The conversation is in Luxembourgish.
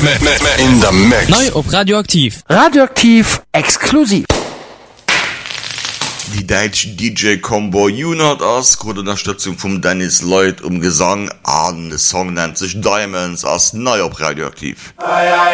In the mix. Neu op Radioaktiv. Radioaktiv exklusiv. Die deutsche DJ-Combo Unit aus Unterstützung von Dennis Lloyd Gesang an. Der Song nennt sich Diamonds aus neu auf Radioaktiv.